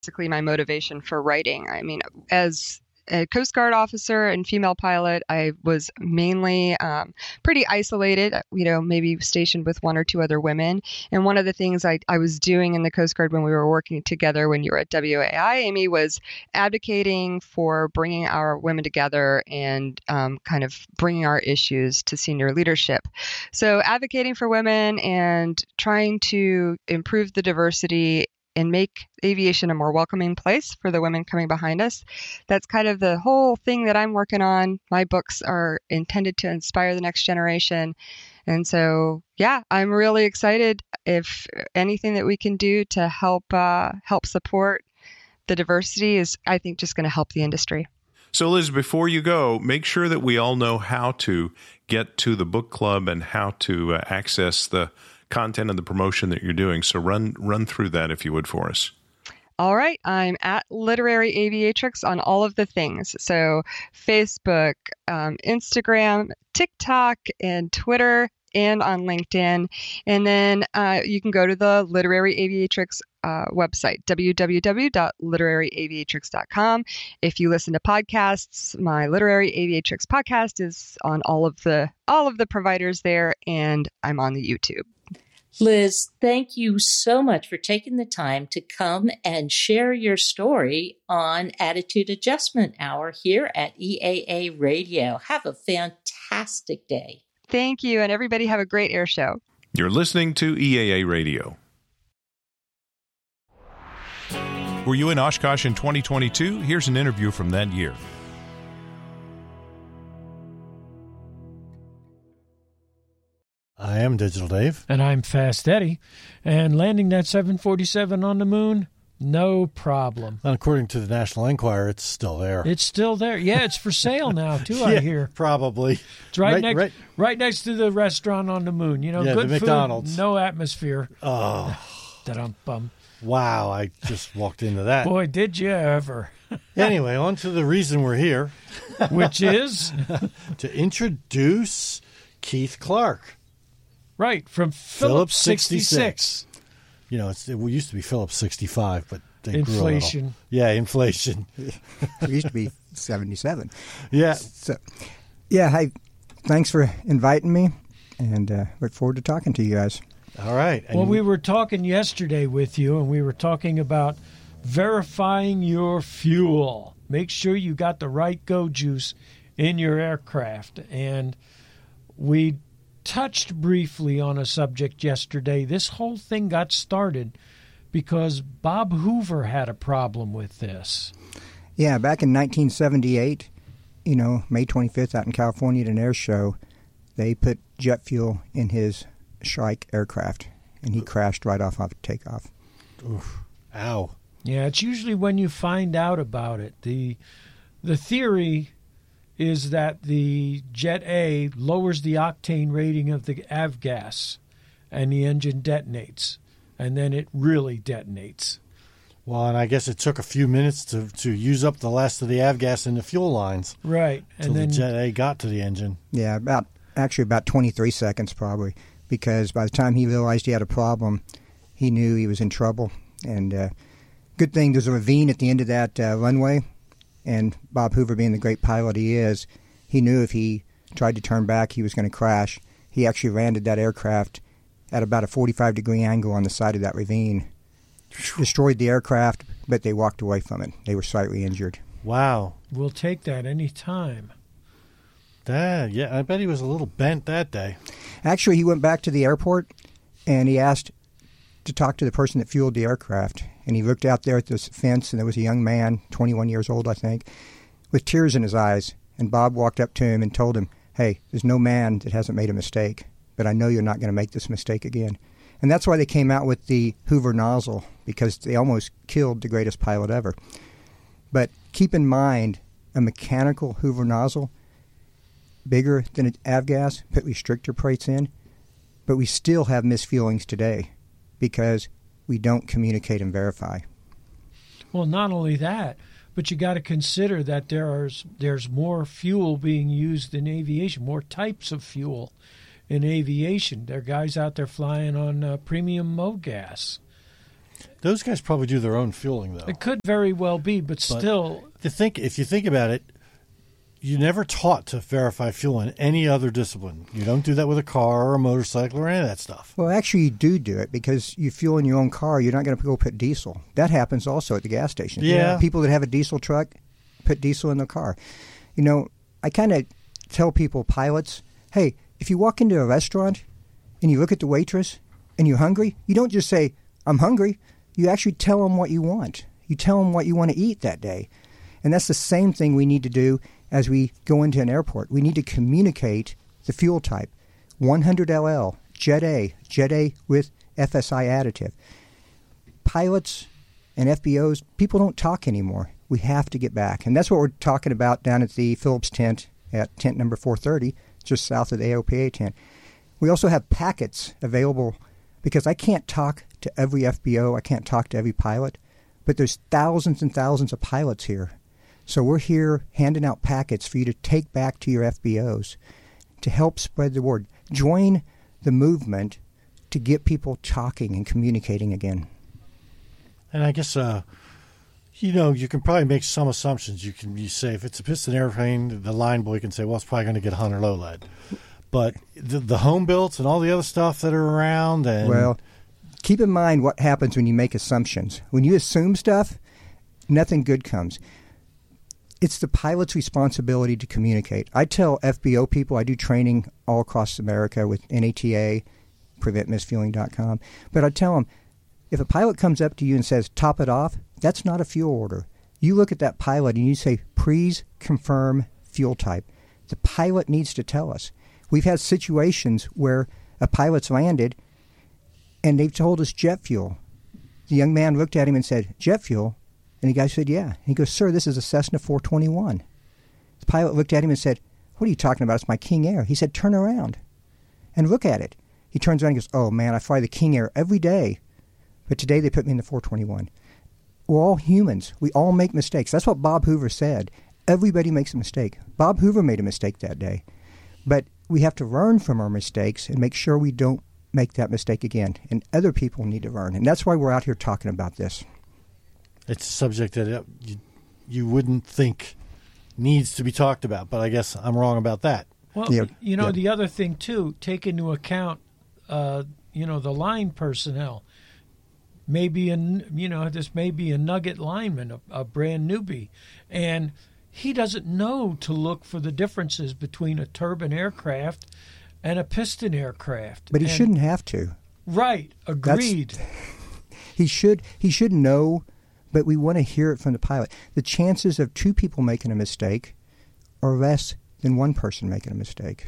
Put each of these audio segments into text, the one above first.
basically my motivation for writing. I mean, as a Coast Guard officer and female pilot, I was mainly pretty isolated, maybe stationed with one or two other women. And one of the things I was doing in the Coast Guard when we were working together when you were at WAI, Amy, was advocating for bringing our women together and kind of bringing our issues to senior leadership. So advocating for women and trying to improve the diversity and make aviation a more welcoming place for the women coming behind us. That's kind of the whole thing that I'm working on. My books are intended to inspire the next generation. And so, yeah, I'm really excited if anything that we can do to help support the diversity is, I think, just going to help the industry. So, Liz, before you go, make sure that we all know how to get to the book club and how to access the content and the promotion that you're doing. So run through that if you would for us. All right. I'm at Literary Aviatrix on all of the things. So Facebook, Instagram, TikTok, and Twitter, and on LinkedIn. And then you can go to the Literary Aviatrix website, www.literaryaviatrix.com. If you listen to podcasts, my Literary Aviatrix podcast is on all of the providers there, and I'm on the YouTube. Liz, thank you so much for taking the time to come and share your story on Attitude Adjustment Hour here at EAA Radio. Have a fantastic day. Thank you, and everybody have a great air show. You're listening to EAA Radio. Were you in Oshkosh in 2022? Here's an interview from that year. I am Digital Dave. And I'm Fast Eddie. And landing that 747 on the moon, no problem. And according to the National Enquirer, it's still there. It's still there. Yeah, it's for sale now, too, yeah, I hear. Probably. It's right next to the restaurant on the moon. You know, yeah, good the food, McDonald's. No atmosphere. Oh. Da-dum-bum. Wow, I just walked into that. Boy, did you ever. Anyway, on to the reason we're here. Which is? To introduce Keith Clark. Right, from Phillips 66. You know, it used to be Phillips 65, but they inflation. Grew a little. Yeah, inflation. It used to be 77. Yeah. So, yeah, hey, thanks for inviting me, and look forward to talking to you guys. All right. Well, we were talking yesterday with you, and we were talking about verifying your fuel. Make sure you got the right go juice in your aircraft. And we touched briefly on a subject yesterday. This whole thing got started because Bob Hoover had a problem with this. Yeah, back in 1978, May 25th out in California at an air show, they put jet fuel in his Shrike aircraft, and he crashed right off takeoff. Oof. Ow. Yeah, it's usually when you find out about it. The theory is that the Jet A lowers the octane rating of the avgas, and the engine detonates, and then it really detonates. Well, and I guess it took a few minutes to use up the last of the avgas in the fuel lines. Right. Until the Jet A got to the engine. Yeah, about 23 seconds probably, because by the time he realized he had a problem, he knew he was in trouble. And good thing there's a ravine at the end of that runway. And Bob Hoover, being the great pilot he is, he knew if he tried to turn back, he was going to crash. He actually landed that aircraft at about a 45-degree angle on the side of that ravine. Destroyed the aircraft, but they walked away from it. They were slightly injured. Wow. We'll take that any time. Yeah, I bet he was a little bent that day. Actually, he went back to the airport, and he asked to talk to the person that fueled the aircraft. And he looked out there at this fence, and there was a young man, 21 years old, I think, with tears in his eyes. And Bob walked up to him and told him, hey, there's no man that hasn't made a mistake, but I know you're not going to make this mistake again. And that's why they came out with the Hoover nozzle, because they almost killed the greatest pilot ever. But keep in mind, a mechanical Hoover nozzle, bigger than an avgas, put restrictor plates in, but we still have misfuelings today because we don't communicate and verify. Well, not only that, but you got to consider that there's more fuel being used in aviation, more types of fuel in aviation. There are guys out there flying on premium MoGas. Those guys probably do their own fueling, though. It could very well be, but still. If you think about it, you never taught to verify fuel in any other discipline. You don't do that with a car or a motorcycle or any of that stuff. Well, actually, you do it because you fuel in your own car. You're not going to go put diesel. That happens also at the gas station. Yeah. People that have a diesel truck put diesel in their car. You know, I kind of tell people, pilots, hey, if you walk into a restaurant and you look at the waitress and you're hungry, you don't just say, I'm hungry. You actually tell them what you want. You tell them what you want to eat that day. And that's the same thing we need to do as we go into an airport. We need to communicate the fuel type. 100 LL, Jet A with FSI additive. Pilots and FBOs, people don't talk anymore. We have to get back. And that's what we're talking about down at the Phillips tent at tent number 430, just south of the AOPA tent. We also have packets available because I can't talk to every FBO. I can't talk to every pilot. But there's thousands and thousands of pilots here. So we're here handing out packets for you to take back to your FBOs to help spread the word. Join the movement to get people talking and communicating again. And I guess, you can probably make some assumptions. You say if it's a piston airplane, the line boy can say, well, it's probably going to get 100 low lead. But the home builds and all the other stuff that are around. And well, keep in mind what happens when you make assumptions. When you assume stuff, nothing good comes. It's the pilot's responsibility to communicate. I tell FBO people, I do training all across America with NATA, PreventMisfueling.com, but I tell them, if a pilot comes up to you and says, top it off, that's not a fuel order. You look at that pilot and you say, please confirm fuel type. The pilot needs to tell us. We've had situations where a pilot's landed and they've told us jet fuel. The young man looked at him and said, jet fuel? And the guy said, yeah. He goes, sir, this is a Cessna 421. The pilot looked at him and said, what are you talking about? It's my King Air. He said, turn around and look at it. He turns around and goes, oh, man, I fly the King Air every day. But today they put me in the 421. We're all humans. We all make mistakes. That's what Bob Hoover said. Everybody makes a mistake. Bob Hoover made a mistake that day. But we have to learn from our mistakes and make sure we don't make that mistake again. And other people need to learn. And that's why we're out here talking about this. It's a subject that you wouldn't think needs to be talked about, but I guess I'm wrong about that. Well, the other thing, too, take into account, the line personnel. Maybe, this may be a nugget lineman, a brand newbie, and he doesn't know to look for the differences between a turbine aircraft and a piston aircraft. But he shouldn't have to. Right, agreed. He should know. But we want to hear it from the pilot. The chances of two people making a mistake are less than one person making a mistake.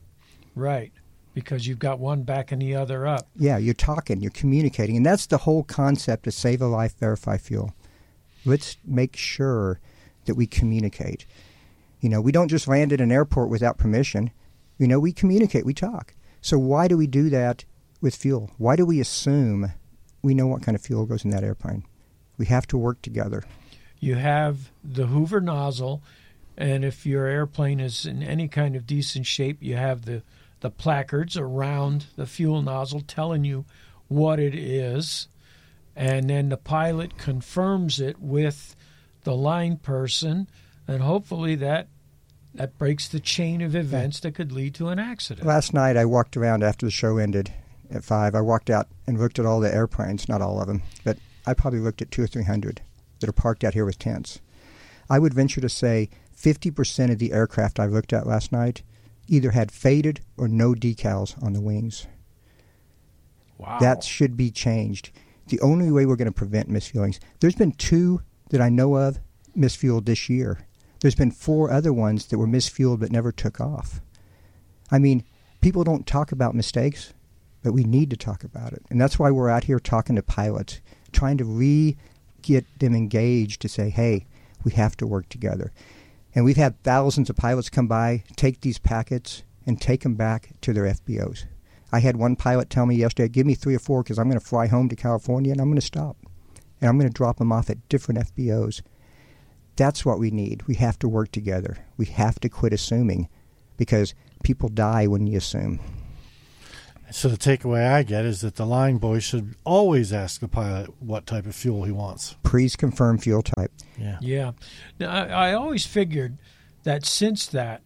Right, because you've got one backing the other up. Yeah, you're talking, you're communicating. And that's the whole concept of Save a Life, Verify Fuel. Let's make sure that we communicate. We don't just land at an airport without permission. We communicate, we talk. So why do we do that with fuel? Why do we assume we know what kind of fuel goes in that airplane? We have to work together. You have the Hoover nozzle, and if your airplane is in any kind of decent shape, you have the placards around the fuel nozzle telling you what it is, and then the pilot confirms it with the line person, and hopefully that breaks the chain of events that could lead to an accident. Last night I walked around after the show ended at 5. I walked out and looked at all the airplanes, not all of them, but I probably looked at 200 or 300 that are parked out here with tents. I would venture to say 50% of the aircraft I looked at last night either had faded or no decals on the wings. Wow. That should be changed. The only way we're going to prevent misfuelings. There's been 2 that I know of misfueled this year. There's been 4 other ones that were misfueled but never took off. I mean, people don't talk about mistakes, but we need to talk about it. And that's why we're out here talking to pilots, trying to get them engaged to say, hey, we have to work together. And we've had thousands of pilots come by, take these packets, and take them back to their FBOs. I had one pilot tell me yesterday, give me 3 or 4 because I'm going to fly home to California and I'm going to stop. And I'm going to drop them off at different FBOs. That's what we need. We have to work together. We have to quit assuming because people die when you assume. So the takeaway I get is that the line boy should always ask the pilot what type of fuel he wants. Please confirm fuel type. Yeah. Yeah. Now, I always figured that since that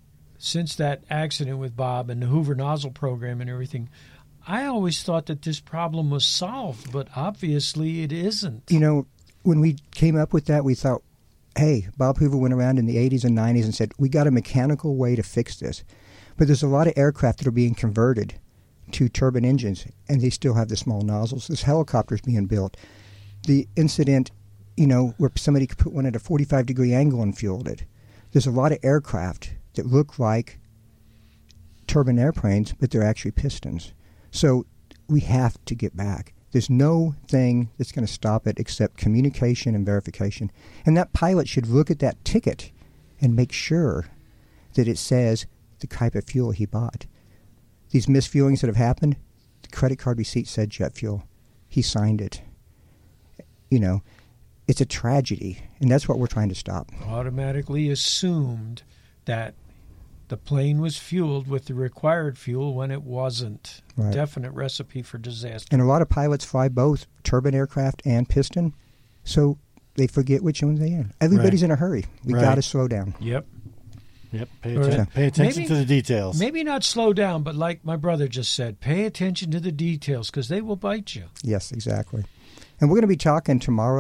accident with Bob and the Hoover nozzle program and everything, I always thought that this problem was solved, but obviously it isn't. You know, when we came up with that, we thought, hey, Bob Hoover went around in the 80s and 90s and said, we got a mechanical way to fix this. But there's a lot of aircraft that are being converted to turbine engines, and they still have the small nozzles. There's helicopters being built. The incident, you know, where somebody could put one at a 45-degree angle and fueled it. There's a lot of aircraft that look like turbine airplanes, but they're actually pistons. So we have to get back. There's no thing that's going to stop it except communication and verification. And that pilot should look at that ticket and make sure that it says the type of fuel he bought. These misfuelings that have happened, the credit card receipt said jet fuel. He signed it. You know, it's a tragedy, and that's what we're trying to stop. Automatically assumed that the plane was fueled with the required fuel when it wasn't. Right. Definite recipe for disaster. And a lot of pilots fly both turbine aircraft and piston, so they forget which one's they in. Everybody's in a hurry. We got to slow down. Yep. Pay attention to the details. Maybe not slow down, but like my brother just said, pay attention to the details because they will bite you. Yes, exactly. And we're going to be talking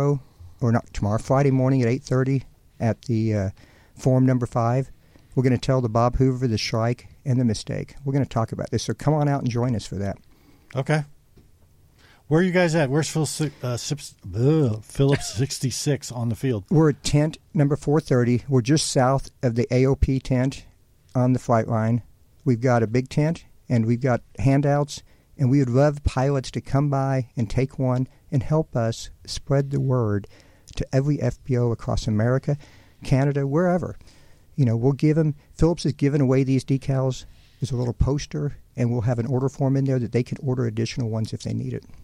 Friday morning at 8:30 at the Forum number 5. We're going to tell the Bob Hoover, the Shrike, and the mistake. We're going to talk about this, so come on out and join us for that. Okay. Where are you guys at? Where's Phillips 66 on the field? We're at tent number 430. We're just south of the AOP tent on the flight line. We've got a big tent, and we've got handouts, and we would love pilots to come by and take one and help us spread the word to every FBO across America, Canada, wherever. You know, we'll give them, Phillips is giving away these decals. There's a little poster, and we'll have an order form in there that they can order additional ones if they need it.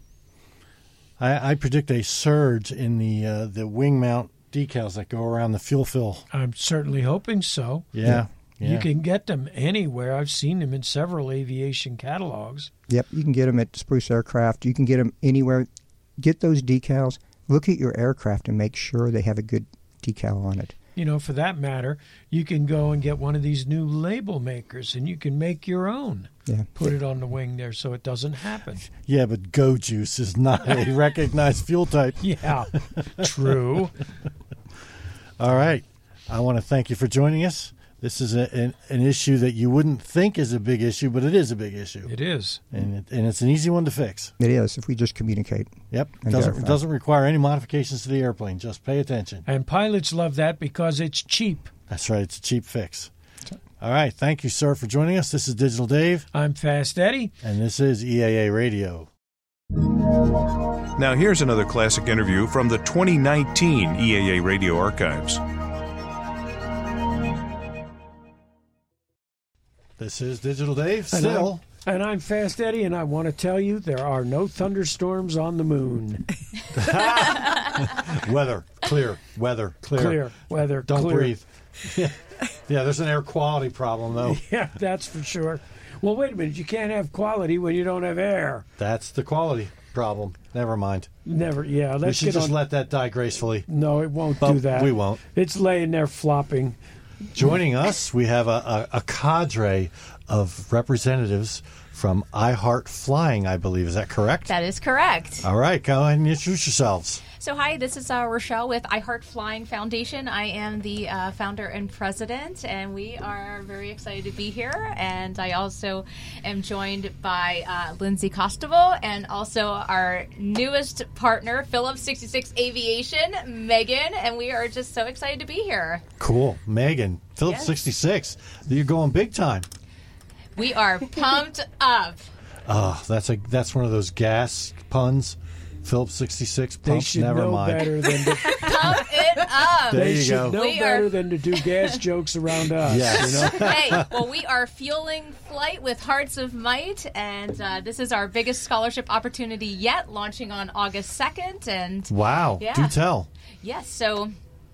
I predict a surge in the wing mount decals that go around the fuel fill. I'm certainly hoping so. Yeah. You can get them anywhere. I've seen them in several aviation catalogs. Yep, you can get them at Spruce Aircraft. You can get them anywhere. Get those decals. Look at your aircraft and make sure they have a good decal on it. You know, for that matter, you can go and get one of these new label makers, and you can make your own. Yeah. Put it on the wing there so it doesn't happen. Yeah, but Go Juice is not a recognized fuel type. Yeah, true. All right. I want to thank you for joining us. This is an issue that you wouldn't think is a big issue, but it is a big issue. It is. And it's an easy one to fix. It is, if we just communicate. Yep. It doesn't require any modifications to the airplane. Just pay attention. And pilots love that because it's cheap. That's right. It's a cheap fix. All right. Thank you, sir, for joining us. This is Digital Dave. I'm Fast Eddie. And this is EAA Radio. Now here's another classic interview from the 2019 EAA Radio archives. This is Digital Dave, still. And I'm Fast Eddie, and I want to tell you there are no thunderstorms on the moon. Weather, clear. Weather, clear. Clear, weather, Don't clear. breathe. Yeah, there's an air quality problem, though. Yeah, that's for sure. Well, wait a minute. You can't have quality when you don't have air. That's the quality problem. Never mind. Never, yeah. We should just let that die gracefully. No, it won't But do that. we won't. It's laying there flopping. Joining us, we have a cadre of representatives from iHeart Flying, I believe. Is that correct? That is correct. All right, go ahead and introduce yourselves. So hi, this is Rochelle with iHeart Flying Foundation. I am the founder and president, and we are very excited to be here. And I also am joined by Lindsay Costoval and also our newest partner, Phillips 66 Aviation, Megan, and we are just so excited to be here. Cool. Megan, Phillips Yes. 66. You're going big time. We are pumped up. Oh, that's one of those gas puns. Phillips 66 They pumps, should never know mind. better than to, Pump it up. There they you should go. know We better are- than to do gas jokes around us. Yes. You know? Hey, well, we are fueling flight with Hearts of Might, and this is our biggest scholarship opportunity yet, launching on August 2nd. And Wow. Yeah. Do tell. yes, so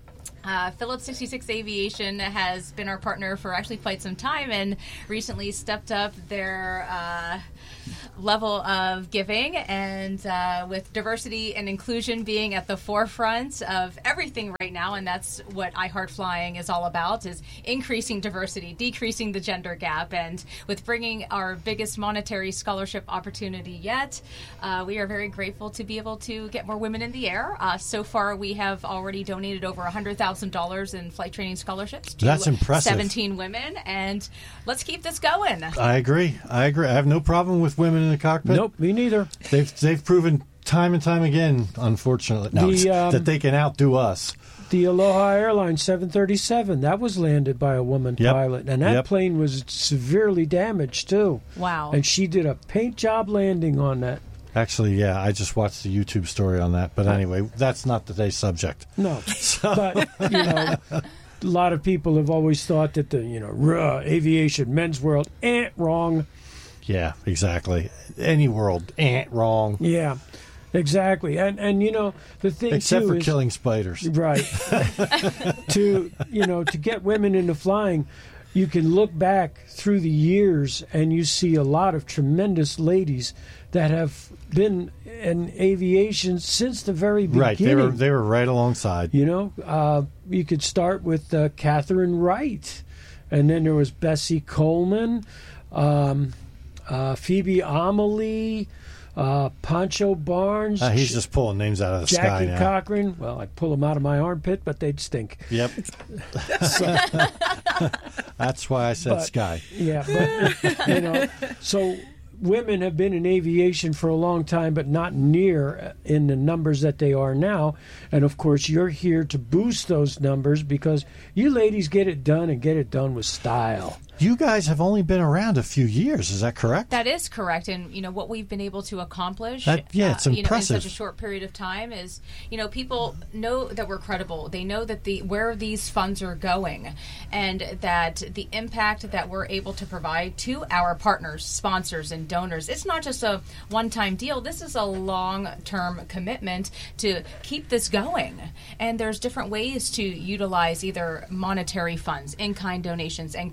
Phillips 66 Aviation has been our partner for actually quite some time and recently stepped up their level of giving, and with diversity and inclusion being at the forefront of everything right now, and that's what I Heart Flying is all about, is increasing diversity, decreasing the gender gap, and with bringing our biggest monetary scholarship opportunity yet, we are very grateful to be able to get more women in the air. So far, we have already donated over $100,000 in flight training scholarships to That's impressive. 17 women, and let's keep this going. I agree. I have no problem with women in the cockpit. Nope, me neither. They've proven time and time again, unfortunately, that they can outdo us. The Aloha Airlines 737, that was landed by a woman pilot, and that plane was severely damaged, too. Wow. And she did a paint job landing on that. Actually, yeah, I just watched the YouTube story on that. But anyway, that's not today's subject. No, but, a lot of people have always thought that the, aviation, men's world, wrong. Yeah, exactly. Any world, wrong. Yeah, exactly. And the thing except too for is, killing spiders. Right. to get women into flying, you can look back through the years and you see a lot of tremendous ladies that have been in aviation since the very beginning. Right, they were right alongside. You could start with Catherine Wright, and then there was Bessie Coleman, Phoebe Amelie, Pancho Barnes. He's just pulling names out of the sky now. Jackie Cochran. Well, I'd pull them out of my armpit, but they'd stink. Yep. That's why I said sky. Yeah, but, so women have been in aviation for a long time, but not near in the numbers that they are now. And, of course, you're here to boost those numbers because you ladies get it done and get it done with style. You guys have only been around a few years, is that correct? That is correct, and what we've been able to accomplish, it's impressive. in such a short period of time is, people know that we're credible. They know that where these funds are going, and that the impact that we're able to provide to our partners, sponsors, and donors. It's not just a one-time deal. This is a long-term commitment to keep this going, and there's different ways to utilize either monetary funds, in-kind donations, and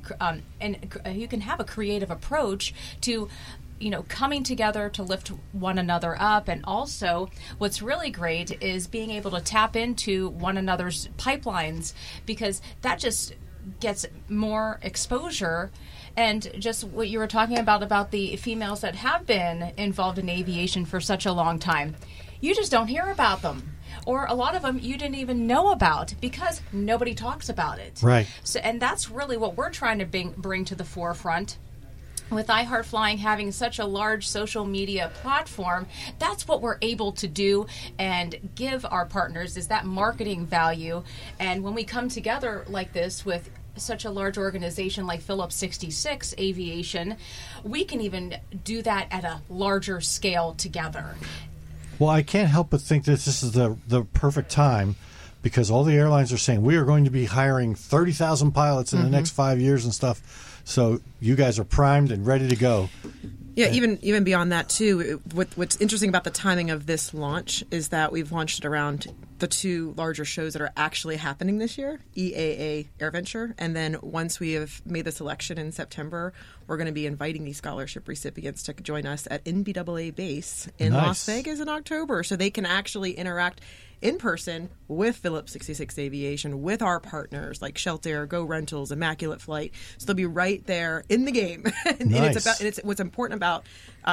you can have a creative approach to coming together to lift one another up. And also what's really great is being able to tap into one another's pipelines, because that just gets more exposure. And just what you were talking about the females that have been involved in aviation for such a long time, you just don't hear about them. Or a lot of them you didn't even know about because nobody talks about it. Right. So, and that's really what we're trying to bring to the forefront. With I Heart Flying having such a large social media platform, that's what we're able to do and give our partners, is that marketing value. And when we come together like this with such a large organization like Phillips 66 Aviation, we can even do that at a larger scale together. Well, I can't help but think that this is the perfect time, because all the airlines are saying we are going to be hiring 30,000 pilots in the next 5 years and stuff. So you guys are primed and ready to go. Yeah, even beyond that, too, what's interesting about the timing of this launch is that we've launched it around the two larger shows that are actually happening this year, EAA AirVenture, and then once we have made the selection in September, we're going to be inviting these scholarship recipients to join us at NBAA Base in Las Vegas in October, so they can actually interact in person with Phillips 66 Aviation, with our partners like Shelter, Go Rentals, Immaculate Flight. So they'll be right there in the game. and it's what's important about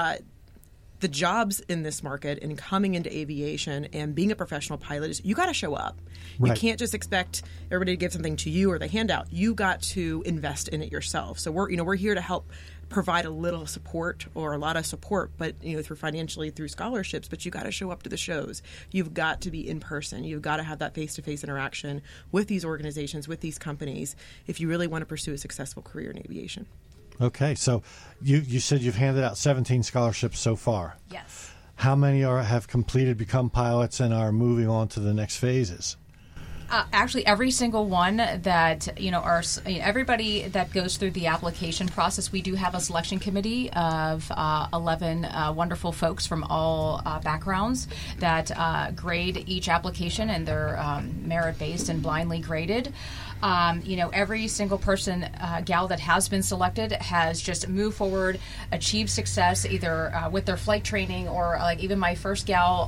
the jobs in this market and coming into aviation and being a professional pilot is you got to show up. Right. You can't just expect everybody to give something to you or the handout. You got to invest in it yourself. So we're here to help provide a little support or a lot of support, but through financially, through scholarships, but you got to show up to the shows. You've got to be in person. You've got to have that face-to-face interaction with these organizations, with these companies, if you really want to pursue a successful career in aviation. Okay, so you said you've handed out 17 scholarships so far. Yes. How many have completed, become pilots, and are moving on to the next phases? Actually, every single one that, everybody that goes through the application process, we do have a selection committee of 11 wonderful folks from all backgrounds that grade each application, and they're merit-based and blindly graded. Every single person, gal that has been selected has just moved forward, achieved success either with their flight training or like even my first gal,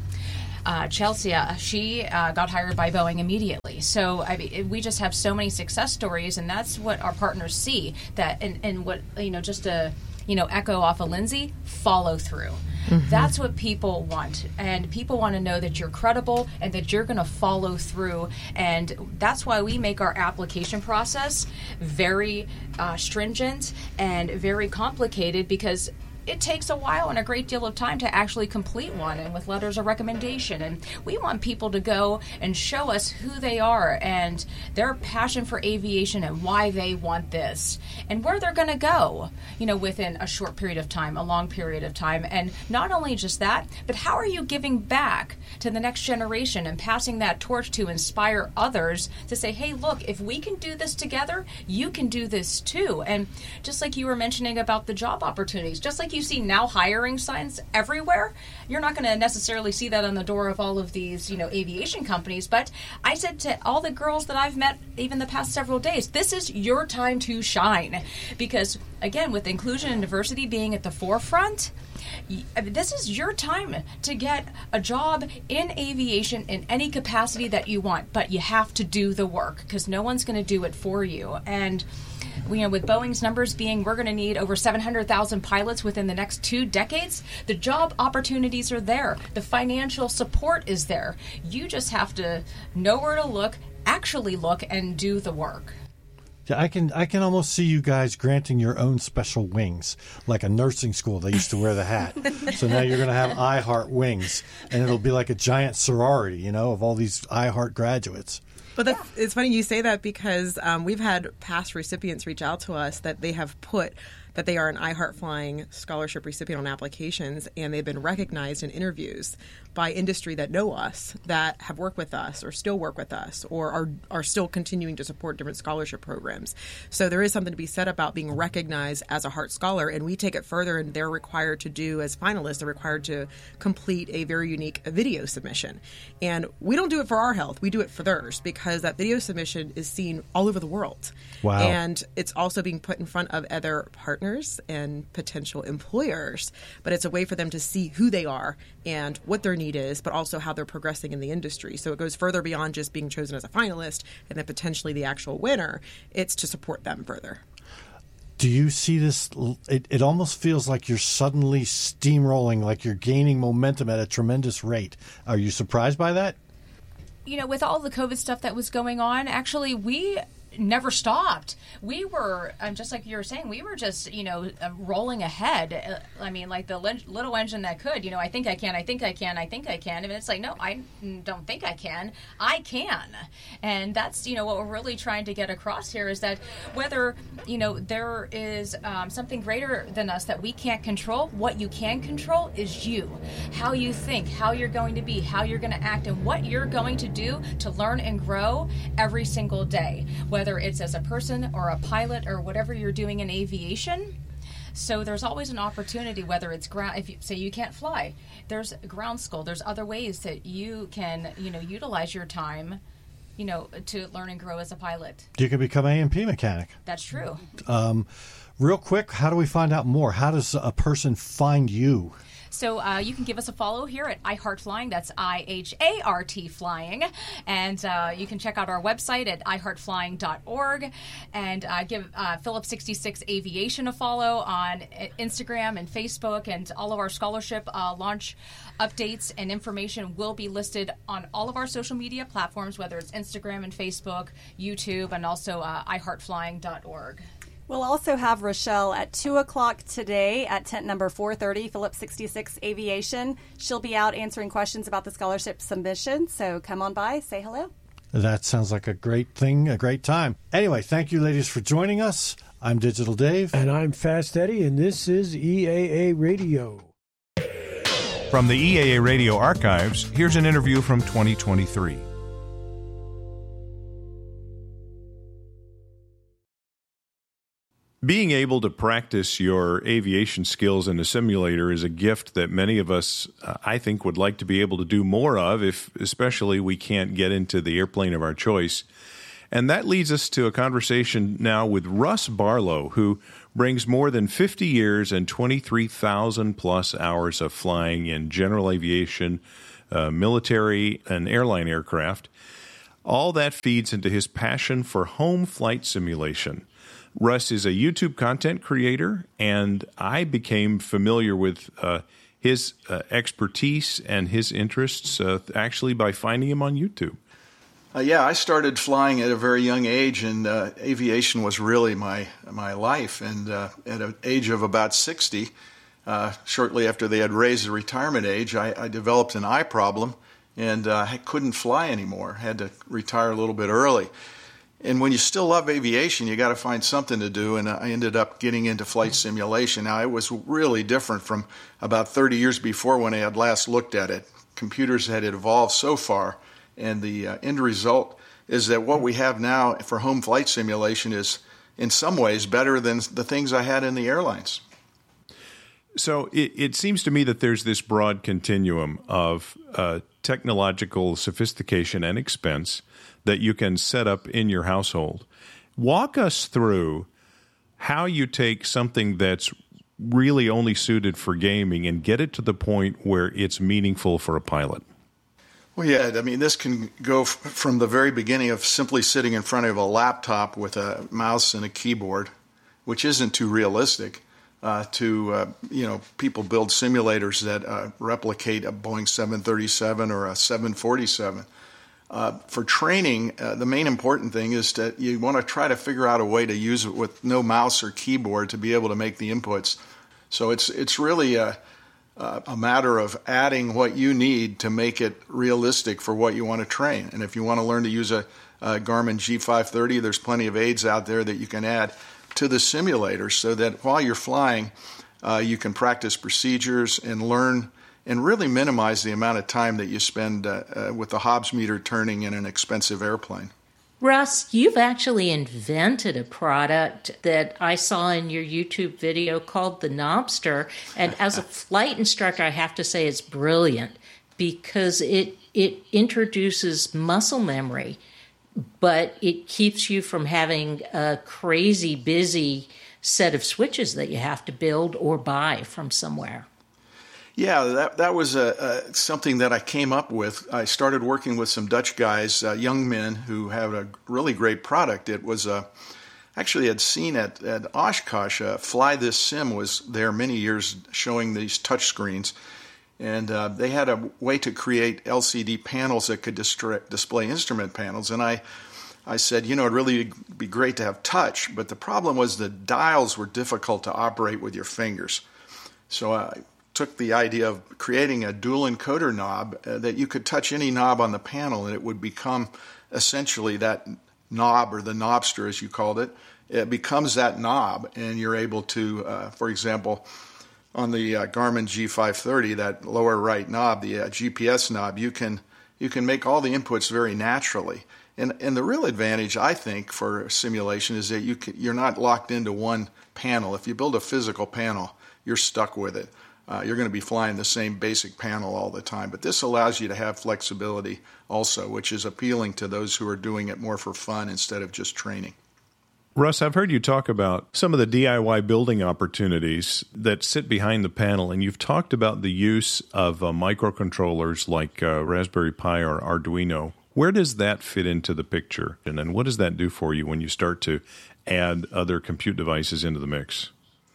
Chelsea, she got hired by Boeing immediately. So we just have so many success stories, and that's what our partners see. That and what just to echo off of Lindsay, follow through. Mm-hmm. That's what people want, and people want to know that you're credible and that you're going to follow through, and that's why we make our application process very stringent and very complicated, because it takes a while and a great deal of time to actually complete one, and with letters of recommendation. And we want people to go and show us who they are and their passion for aviation and why they want this and where they're going to go, within a short period of time, a long period of time. And not only just that, but how are you giving back to the next generation and passing that torch to inspire others to say, hey, look, if we can do this together, you can do this too. And just like you were mentioning about the job opportunities, just like you see now hiring signs everywhere, you're not going to necessarily see that on the door of all of these, aviation companies. But I said to all the girls that I've met, even the past several days, this is your time to shine. Because, again, with inclusion and diversity being at the forefront, this is your time to get a job in aviation in any capacity that you want. But you have to do the work, because no one's going to do it for you. And with Boeing's numbers being we're going to need over 700,000 pilots within the next 2 decades, the job opportunities are there. The financial support is there. You just have to know where to look, actually look, and do the work. Yeah, I can almost see you guys granting your own special wings, like a nursing school. They used to wear the hat. So now you're going to have iHeart wings, and it'll be like a giant sorority, of all these iHeart graduates. But it's funny you say that, because we've had past recipients reach out to us that they have put that they are an iHeart Flying scholarship recipient on applications, and they've been recognized in interviews by industry that know us, that have worked with us or still work with us or are still continuing to support different scholarship programs. So there is something to be said about being recognized as a Heart Scholar, and we take it further, and they're required to do, as finalists, they're required to complete a very unique video submission. And we don't do it for our health, we do it for theirs, because that video submission is seen all over the world. Wow. And it's also being put in front of other partners and potential employers, but it's a way for them to see who they are and what their need is, but also how they're progressing in the industry. So it goes further beyond just being chosen as a finalist and then potentially the actual winner. It's to support them further. Do you see this? It almost feels like you're suddenly steamrolling, like you're gaining momentum at a tremendous rate. Are you surprised by that? With all the COVID stuff that was going on, actually, we never stopped. We were, just like you were saying, we were just, rolling ahead. Like the little engine that could, I think I can. And it's like, no, I don't think I can. I can. And that's, what we're really trying to get across here is that whether, there is something greater than us that we can't control, what you can control is you. How you think, how you're going to be, how you're going to act, and what you're going to do to learn and grow every single day. Whether it's as a person or a pilot or whatever you're doing in aviation. So there's always an opportunity, whether it's ground, if you say you can't fly, there's ground school, there's other ways that you can, utilize your time, to learn and grow as a pilot. You can become an A&P mechanic. That's true. Real quick, how do we find out more? How does a person find you? So you can give us a follow here at iHeart Flying. That's IHART Flying. And you can check out our website at iHeartFlying.org and give Phillips 66 Aviation a follow on Instagram and Facebook. And all of our scholarship launch updates and information will be listed on all of our social media platforms, whether it's Instagram and Facebook, YouTube, and also iHeartFlying.org. We'll also have Rochelle at 2 o'clock today at tent number 430, Phillips 66 Aviation. She'll be out answering questions about the scholarship submission, so come on by, say hello. That sounds like a great thing, a great time. Anyway, thank you, ladies, for joining us. I'm Digital Dave. And I'm Fast Eddie, and this is EAA Radio. From the EAA Radio archives, here's an interview from 2023. Being able to practice your aviation skills in a simulator is a gift that many of us, I think, would like to be able to do more of, if especially we can't get into the airplane of our choice. And that leads us to a conversation now with Russ Barlow, who brings more than 50 years and 23,000 plus hours of flying in general aviation, military, and airline aircraft. All that feeds into his passion for home flight simulation. Russ is a YouTube content creator, and I became familiar with his expertise and his interests actually by finding him on YouTube. I started flying at a very young age, and aviation was really my life. And at an age of about 60, shortly after they had raised the retirement age, I developed an eye problem, and I couldn't fly anymore. Had to retire a little bit early. And when you still love aviation, you got to find something to do, and I ended up getting into flight simulation. Now, it was really different from about 30 years before when I had last looked at it. Computers had evolved so far, and the end result is that what we have now for home flight simulation is, in some ways, better than the things I had in the airlines. So it seems to me that there's this broad continuum of technological sophistication and expense that you can set up in your household. Walk us through how you take something that's really only suited for gaming and get it to the point where it's meaningful for a pilot. Well, yeah, I mean, this can go from the very beginning of simply sitting in front of a laptop with a mouse and a keyboard, which isn't too realistic, to people build simulators that replicate a Boeing 737 or a 747. For training, the main important thing is that you want to try to figure out a way to use it with no mouse or keyboard to be able to make the inputs. So it's really a matter of adding what you need to make it realistic for what you want to train. And if you want to learn to use a Garmin G530, there's plenty of aids out there that you can add to the simulator so that while you're flying, you can practice procedures and learn and really minimize the amount of time that you spend with the Hobbs meter turning in an expensive airplane. Russ, you've actually invented a product that I saw in your YouTube video called the Knobster. And as a flight instructor, I have to say it's brilliant because it introduces muscle memory, but it keeps you from having a crazy busy set of switches that you have to build or buy from somewhere. Yeah, that was something that I came up with. I started working with some Dutch guys, young men who have a really great product. It was actually I'd seen at Oshkosh, Fly This Sim was there many years showing these touch screens. And they had a way to create LCD panels that could display instrument panels. And I said, it'd really be great to have touch. But the problem was the dials were difficult to operate with your fingers. So I took the idea of creating a dual encoder knob that you could touch any knob on the panel and it would become essentially that knob, or the Knobster as you called it. It becomes that knob, and you're able to, for example, on the Garmin G530, that lower right knob, the GPS knob, you can make all the inputs very naturally. And the real advantage, I think, for simulation is that you're not locked into one panel. If you build a physical panel, you're stuck with it. You're going to be flying the same basic panel all the time. But this allows you to have flexibility also, which is appealing to those who are doing it more for fun instead of just training. Russ, I've heard you talk about some of the DIY building opportunities that sit behind the panel, and you've talked about the use of microcontrollers like Raspberry Pi or Arduino. Where does that fit into the picture, and what does that do for you when you start to add other compute devices into the mix?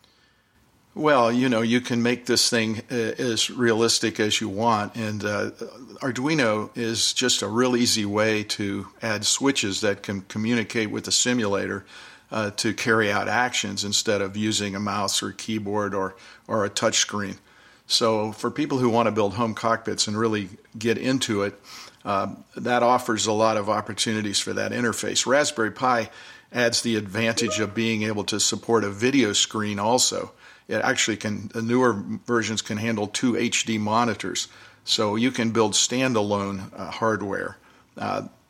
Well, you can make this thing as realistic as you want, and Arduino is just a real easy way to add switches that can communicate with the simulator to carry out actions instead of using a mouse or keyboard or a touch screen. So for people who want to build home cockpits and really get into it, that offers a lot of opportunities for that interface. Raspberry Pi adds the advantage of being able to support a video screen also. It actually the newer versions can handle 2 HD monitors, so you can build standalone hardware.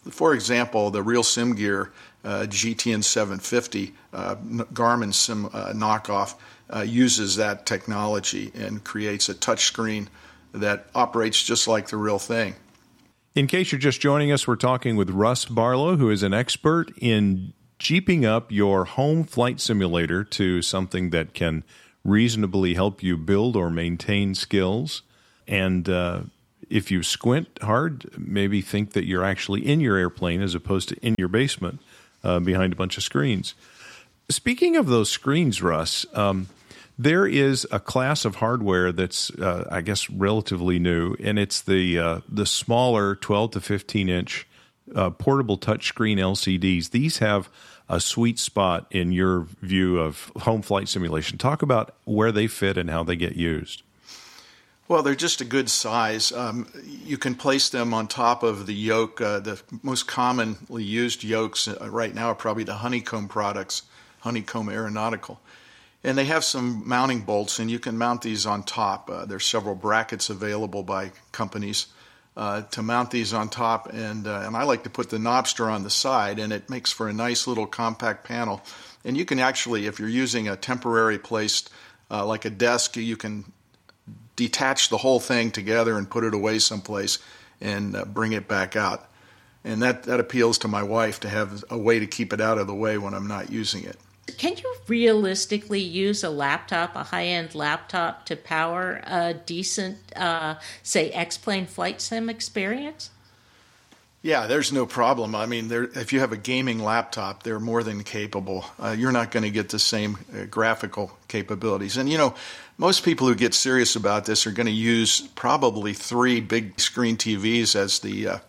For example, the Real Sim Gear GTN 750 Garmin Sim knockoff uses that technology and creates a touchscreen that operates just like the real thing. In case you're just joining us, we're talking with Russ Barlow, who is an expert in jeeping up your home flight simulator to something that can reasonably help you build or maintain skills. And if you squint hard, maybe think that you're actually in your airplane as opposed to in your basement behind a bunch of screens. Speaking of those screens, Russ, there is a class of hardware that's, I guess, relatively new, and it's the smaller 12 to 15-inch portable touchscreen LCDs. These have a sweet spot in your view of home flight simulation. Talk about where they fit and how they get used. Well, they're just a good size. You can place them on top of the yoke. The most commonly used yokes right now are probably the Honeycomb products, Honeycomb Aeronautical. And they have some mounting bolts, and you can mount these on top. There's several brackets available by companies to mount these on top. And I like to put the Knobster on the side, and it makes for a nice little compact panel. And you can actually, if you're using a temporary placed, like a desk, you can detach the whole thing together and put it away someplace and bring it back out. And that appeals to my wife, to have a way to keep it out of the way when I'm not using it. Can you realistically use a laptop, a high-end laptop, to power a decent, say, X-Plane flight sim experience? Yeah, there's no problem. I mean, if you have a gaming laptop, they're more than capable. You're not going to get the same graphical capabilities. And, most people who get serious about this are going to use probably 3 big screen TVs as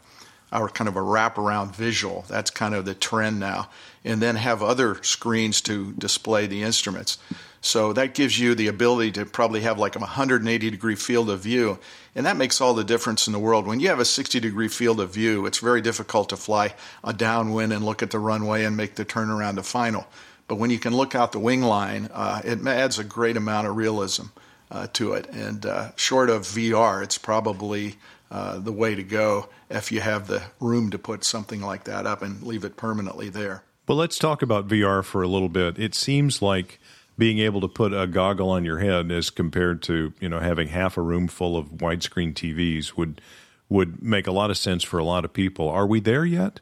our kind of a wraparound visual. That's kind of the trend now. And then have other screens to display the instruments. So that gives you the ability to probably have like a 180-degree field of view. And that makes all the difference in the world. When you have a 60-degree field of view, it's very difficult to fly a downwind and look at the runway and make the turnaround to final. But when you can look out the wing line, it adds a great amount of realism to it. And short of VR, it's probably the way to go if you have the room to put something like that up and leave it permanently there. Well, let's talk about VR for a little bit. It seems like being able to put a goggle on your head as compared to, having half a room full of widescreen TVs would make a lot of sense for a lot of people. Are we there yet?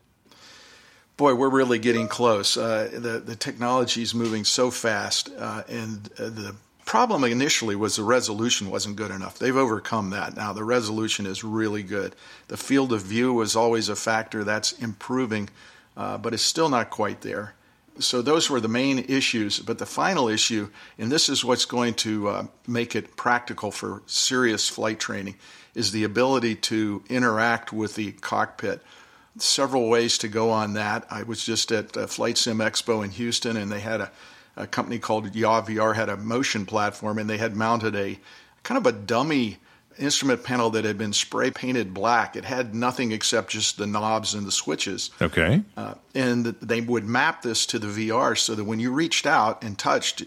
Boy, we're really getting close. The technology is moving so fast, and the problem initially was the resolution wasn't good enough. They've overcome that. Now the resolution is really good. The field of view was always a factor. That's improving, but it's still not quite there. So those were the main issues. But the final issue, and this is what's going to make it practical for serious flight training, is the ability to interact with the cockpit. Several ways to go on that. I was just at Flight Sim Expo in Houston, and they had a company called YaVR had a motion platform, and they had mounted a kind of a dummy instrument panel that had been spray painted black. It had nothing except just the knobs and the switches. Okay. And they would map this to the VR so that when you reached out and touched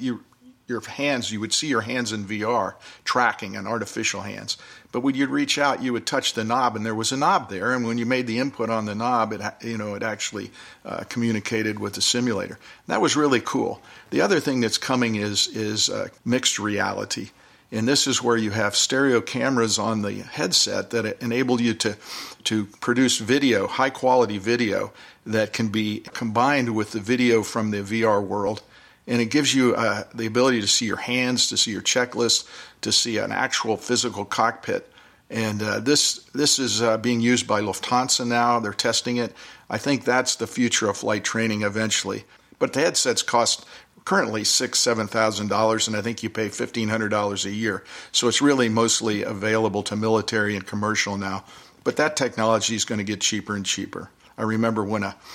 your hands, you would see your hands in VR tracking and artificial hands. But when you'd reach out, you would touch the knob, and there was a knob there. And when you made the input on the knob, it actually communicated with the simulator. That was really cool. The other thing that's coming is mixed reality. And this is where you have stereo cameras on the headset that enable you to produce video, high-quality video, that can be combined with the video from the VR world. And it gives you the ability to see your hands, to see your checklist, to see an actual physical cockpit. And this is being used by Lufthansa now. They're testing it. I think that's the future of flight training eventually. But the headsets cost currently $6,000-$7,000, and I think you pay $1,500 a year. So it's really mostly available to military and commercial now. But that technology is going to get cheaper and cheaper. I remember when a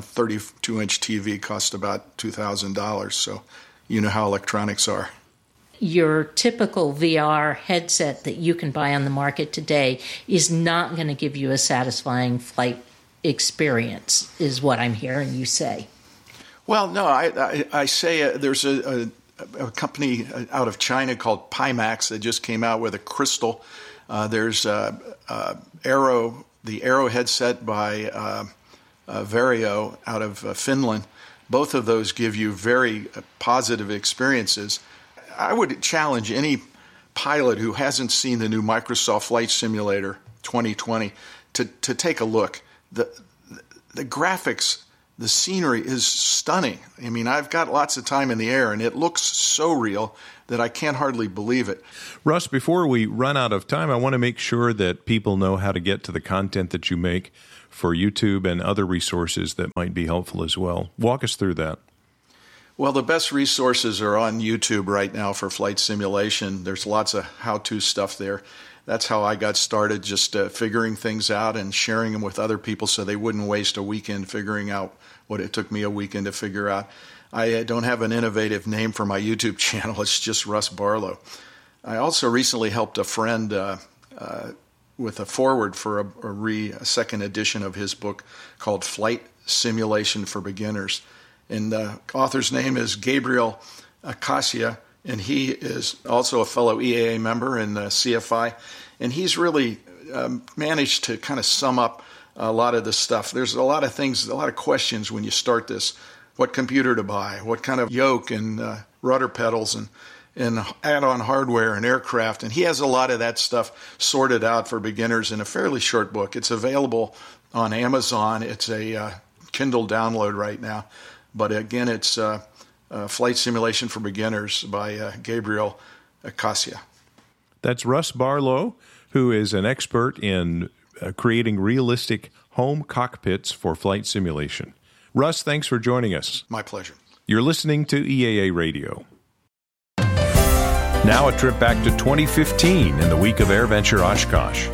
32-inch TV cost about $2,000, so you know how electronics are. Your typical VR headset that you can buy on the market today is not going to give you a satisfying flight experience, is what I'm hearing you say. Well, no, I say there's a company out of China called Pimax that just came out with a crystal. There's Aero the Aero headset by Varjo out of Finland. Both of those give you very positive experiences. I would challenge any pilot who hasn't seen the new Microsoft Flight Simulator 2020 to take a look. The graphics, the scenery is stunning. I mean, I've got lots of time in the air, and it looks so real that I can't hardly believe it. Russ, before we run out of time, I want to make sure that people know how to get to the content that you make for YouTube and other resources that might be helpful as well. Walk us through that. Well, the best resources are on YouTube right now for flight simulation. There's lots of how-to stuff there. That's how I got started, just figuring things out and sharing them with other people so they wouldn't waste a weekend figuring out what it took me a weekend to figure out. I don't have an innovative name for my YouTube channel. It's just Russ Barlow. I also recently helped a friend with a foreword for a second edition of his book called Flight Simulation for Beginners. And the author's name is Gabriel Acacia, and he is also a fellow EAA member in the CFI. And he's really managed to kind of sum up a lot of this stuff. There's a lot of things, a lot of questions when you start this. What computer to buy, what kind of yoke and rudder pedals and add-on hardware and aircraft. And he has a lot of that stuff sorted out for beginners in a fairly short book. It's available on Amazon. It's a Kindle download right now. But again, it's Flight Simulation for Beginners by Gabriel Acacia. That's Russ Barlow, who is an expert in creating realistic home cockpits for flight simulation. Russ, thanks for joining us. My pleasure. You're listening to EAA Radio. Now a trip back to 2015 in the week of AirVenture Oshkosh.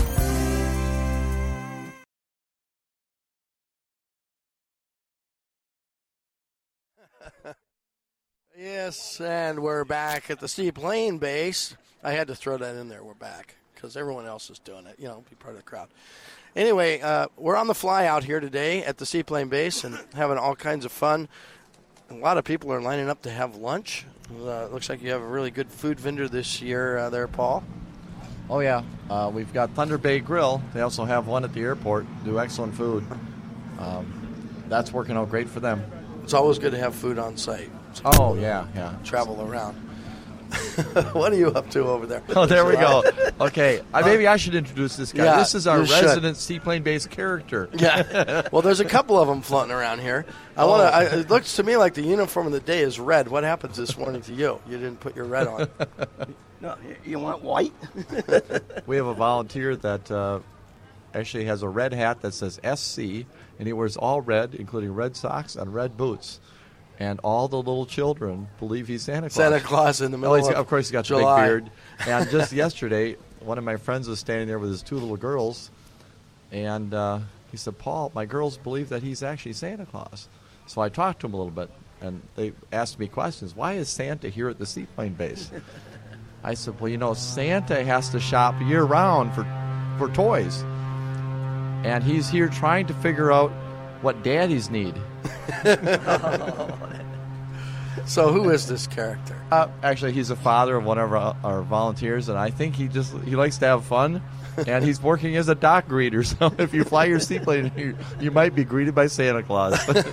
Yes, and we're back at the Seaplane base. I had to throw that in there. We're back because everyone else is doing it. You know, be part of the crowd. Anyway, we're on the fly out here today at the Seaplane base and having all kinds of fun. A lot of people are lining up to have lunch. Looks like you have a really good food vendor this year there, Paul. Oh, yeah. We've got Thunder Bay Grill. They also have one at the airport, do excellent food. That's working out great for them. It's always good to have food on site. Oh, yeah. Travel around. What are you up to over there? Oh, there we go. Okay, maybe I should introduce this guy. Yeah, this is our resident seaplane-based character. Yeah. Well, there's a couple of them floating around here. It looks to me like the uniform of the day is red. What happens this morning to you? You didn't put your red on. No, you want white? We have a volunteer that actually has a red hat that says SC, and he wears all red, including red socks and red boots. And all the little children believe he's Santa Claus. Santa Claus in the middle of course, he's got July. the big beard. And just yesterday, one of my friends was standing there with his two little girls, and he said, Paul, my girls believe that he's actually Santa Claus. So I talked to him a little bit, and they asked me questions. Why is Santa here at the Seaplane base? I said, well, Santa has to shop year-round for toys. And he's here trying to figure out what daddies need. So who is this character? Actually, he's a father of one of our volunteers, and I think he likes to have fun, and he's working as a dock greeter. So if you fly your seaplane, you might be greeted by Santa Claus.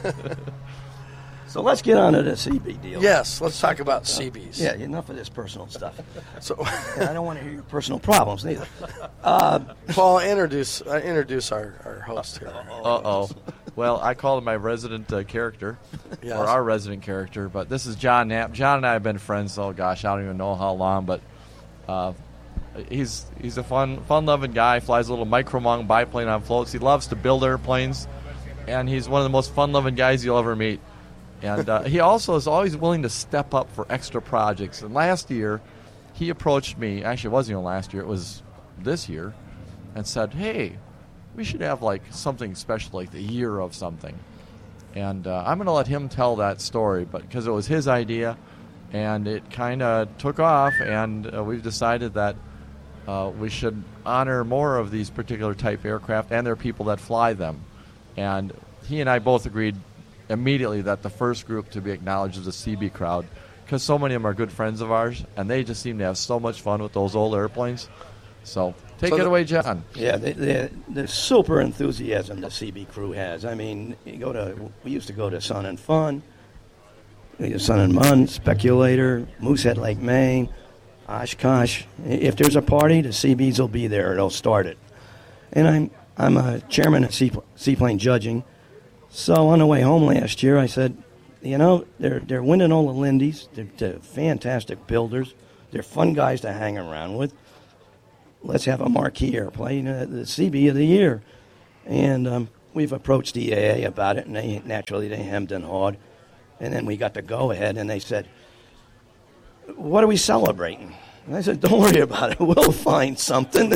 So let's get on to the CB deal. Yes, let's talk about CBs. Yeah, enough of this personal stuff. So I don't want to hear your personal problems neither. Paul, introduce our host here. Uh-oh. Well, I call him my resident character, yes. Or our resident character, but this is John Knapp. John and I have been friends, I don't even know how long, but he's a fun-loving guy, flies a little Micromong biplane on floats. He loves to build airplanes, and he's one of the most fun-loving guys you'll ever meet. And he also is always willing to step up for extra projects. And last year, he approached me. Actually, it wasn't even last year. It was this year. And said, hey, we should have something special, like the year of something. And I'm going to let him tell that story, but because it was his idea, and it kind of took off, and we've decided that we should honor more of these particular type aircraft and their people that fly them. And he and I both agreed immediately that the first group to be acknowledged is the CB crowd, because so many of them are good friends of ours, and they just seem to have so much fun with those old airplanes. So Take it away, John. Yeah, the super enthusiasm the CB crew has. I mean, we used to go to Sun and Fun, Sun and Mun, Speculator, Moosehead Lake, Maine, Oshkosh. If there's a party, the CBs will be there. They'll start it. And I'm a chairman at Seaplane Judging. So on the way home last year, I said, they're winning all the Lindy's. They're fantastic builders. They're fun guys to hang around with. Let's have a marquee airplane, the CB of the year. And we've approached the EAA about it, and they hemmed and hawed. And then we got the go-ahead, and they said, what are we celebrating? And I said, don't worry about it. We'll find something.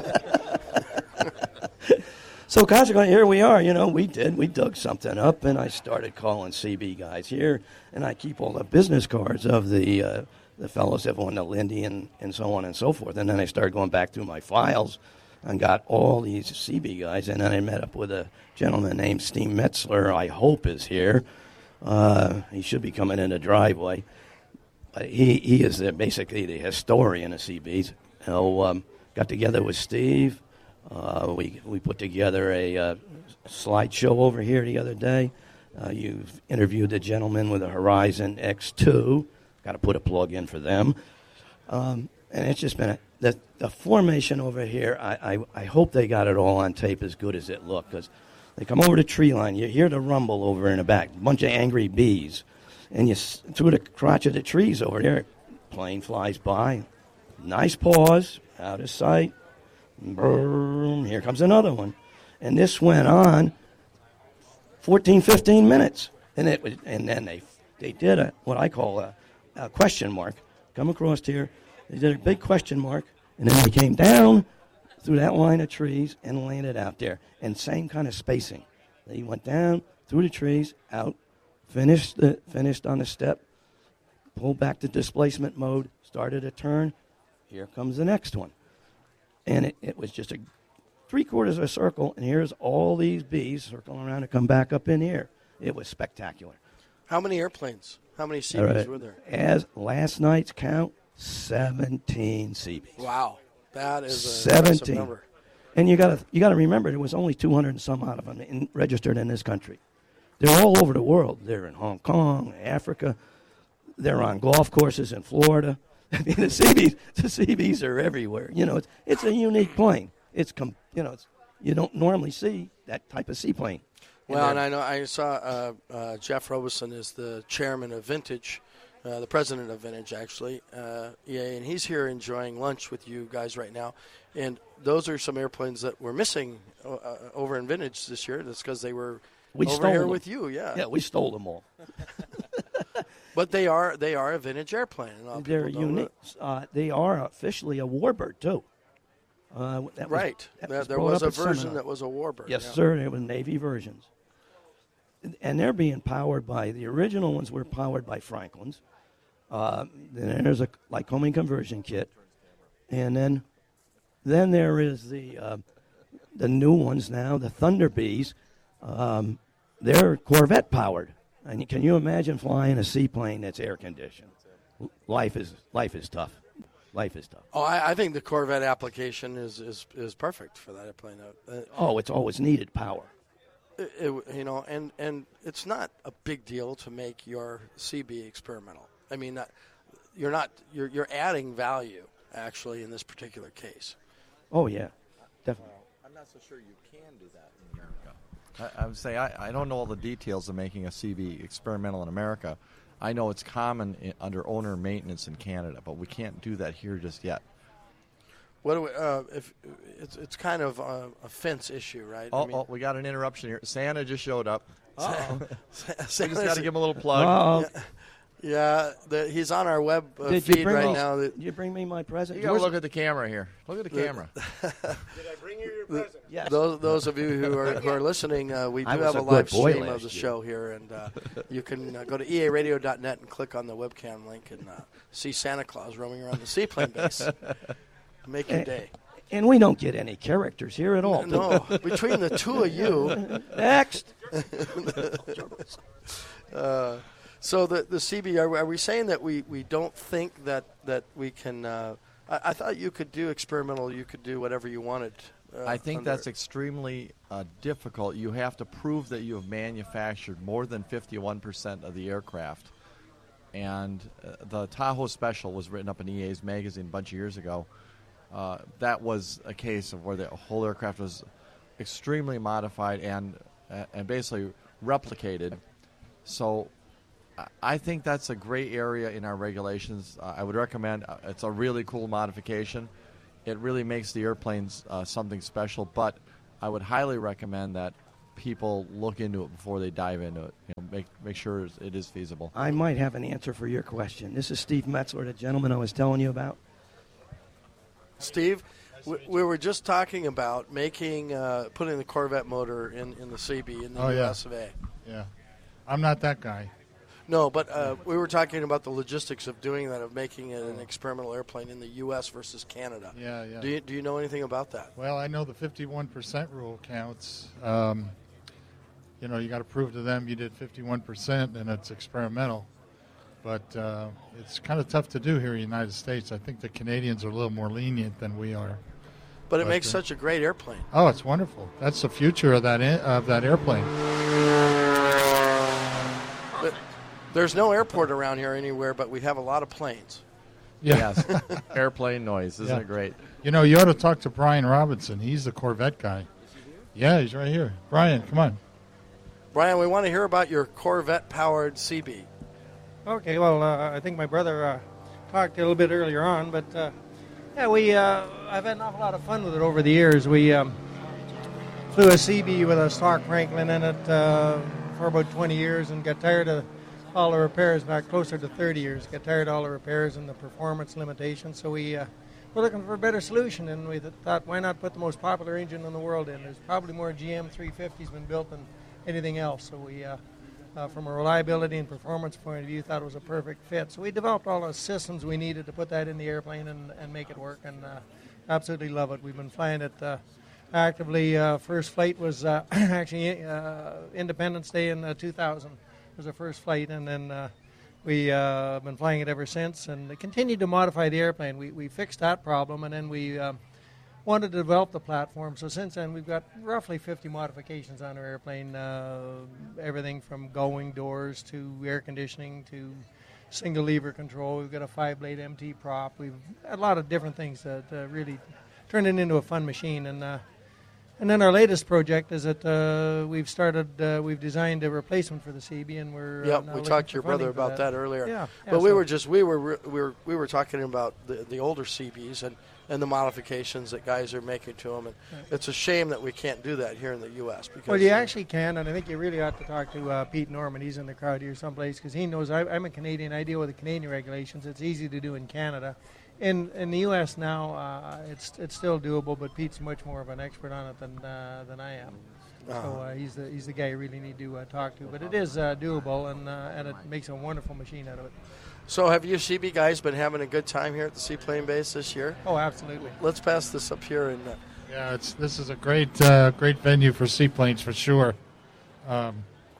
So consequently, here we are. We dug something up, and I started calling CB guys here, and I keep all the business cards of the fellows that won the Lindy and so on and so forth. And then I started going back through my files and got all these CB guys, and then I met up with a gentleman named Steve Metzler, I hope is here. He should be coming in the driveway. But he is basically the historian of CBs. Got together with Steve. We put together a slideshow over here the other day. You've interviewed the gentleman with the Horizon X2. Got to put a plug in for them. And it's just been the formation over here. I hope they got it all on tape as good as it looked, because they come over the tree line. You hear the rumble over in the back, a bunch of angry bees. And you through the crotch of the trees over there, plane flies by. Nice pause, out of sight. Boom, here comes another one. And this went on 14, 15 minutes. And then they did what I call a question mark. Come across here, they did a big question mark, and then they came down through that line of trees and landed out there. And same kind of spacing. They went down through the trees, out, finished on the step, pulled back to displacement mode, started a turn. Here comes the next one. And it was just a 3/4 of a circle, and here's all these bees circling around to come back up in here. It was spectacular. How many airplanes? How many CBs were there? As last night's count, 17 CBs. Wow, that is a 17 number. And you got to remember, there was only 200 and some odd of them registered in this country. They're all over the world. They're in Hong Kong, Africa. They're on golf courses in Florida. I mean, the CBs are everywhere. It's a unique plane. You don't normally see that type of seaplane. Well, and I saw Jeff Robeson is the chairman of Vintage, the president of Vintage, actually. And he's here enjoying lunch with you guys right now. And those are some airplanes that were missing over in Vintage this year. That's because they were over here with you. Yeah, we stole them all. But they are a vintage airplane. They're unique. They are officially a warbird too. Right. There was a version that was a warbird. Yes, sir. There were Navy versions, and they're being powered by the original ones. Were powered by Franklin's. Then there's a Lycoming conversion kit, and then there is the new ones now, the Thunder Bees. They're Corvette powered. And can you imagine flying a seaplane that's air conditioned? Life is tough. Life is tough. Oh, I think the Corvette application is perfect for that airplane. It's always needed power. And it's not a big deal to make your CB experimental. I mean, you're adding value actually in this particular case. Oh yeah, definitely. I'm not so sure you can do that in America. I would say I don't know all the details of making a CB experimental in America. I know it's common under owner maintenance in Canada, but we can't do that here just yet. What do we, if it's kind of a fence issue, right? We got an interruption here. Santa just showed up. Santa's got to give him a little plug. Yeah, he's on our web feed right now. Did you bring me my present? You got to look at the camera here. Look at the camera. Did I bring you your present? Yes. Those of you who are listening, we do have a live stream of the show here, and you can go to earadio.net and click on the webcam link and see Santa Claus roaming around the seaplane base. Make your day. And we don't get any characters here at all. No, between the two of you. Next. So the CB, are we saying that we don't think that we can I thought you could do experimental. You could do whatever you wanted. I think that's extremely difficult. You have to prove that you have manufactured more than 51% of the aircraft. And the Tahoe Special was written up in EA's magazine a bunch of years ago. That was a case of where the whole aircraft was extremely modified and basically replicated. So I think that's a gray area in our regulations. I would recommend it's a really cool modification. It really makes the airplanes something special, but I would highly recommend that people look into it before they dive into it. Make sure it is feasible. I might have an answer for your question. This is Steve Metzler, the gentleman I was telling you about. Steve, we were just talking about putting the Corvette motor in the CB in the US of A. Yeah. I'm not that guy. No, but we were talking about the logistics of doing that, of making it an experimental airplane in the U.S. versus Canada. Yeah. Do you know anything about that? Well, I know the 51% rule counts. You got to prove to them you did 51% and it's experimental. But it's kind of tough to do here in the United States. I think the Canadians are a little more lenient than we are. But it makes such a great airplane. Oh, it's wonderful. That's the future of that airplane. But there's no airport around here anywhere, but we have a lot of planes. Yeah. Yes. Airplane noise. Isn't it great? You ought to talk to Brian Robinson. He's the Corvette guy. Yeah, he's right here. Brian, come on. Brian, we want to hear about your Corvette-powered CB. Okay, well, I think my brother talked a little bit earlier on, but I've had an awful lot of fun with it over the years. We flew a CB with a stock Franklin in it for about 20 years and got tired of all the repairs, back closer to 30 years, got tired of all the repairs and the performance limitations, so we were looking for a better solution, and we thought, why not put the most popular engine in the world in? There's probably more GM 350s been built than anything else, so we from a reliability and performance point of view, thought it was a perfect fit. So we developed all the systems we needed to put that in the airplane and make it work, and absolutely love it. We've been flying it actively. First flight was actually Independence Day in 2000 was the first flight, and then we've been flying it ever since, and continued to modify the airplane. We fixed that problem, and then we wanted to develop the platform. So since then, we've got roughly 50 modifications on our airplane, everything from going doors to air conditioning to single lever control. We've got a 5-blade MT prop. We've a lot of different things that really turned it into a fun machine. And then our latest project is that we've designed a replacement for the CB, and we're we talked to your brother about that earlier. Yeah, but we were talking about the older CBs and the modifications that guys are making to them, and it's a shame that we can't do that here in the U.S. Because well, you actually can, and I think you really ought to talk to Pete Norman. He's in the crowd here someplace because he knows. I'm a Canadian. I deal with the Canadian regulations. It's easy to do in Canada. In the U.S. now, it's still doable, but Pete's much more of an expert on it than I am. So he's the guy you really need to talk to. But it is doable, and it makes a wonderful machine out of it. So have you CB guys been having a good time here at the Seaplane Base this year? Oh, absolutely. Let's pass this up here. And yeah, this is a great venue for seaplanes for sure. Once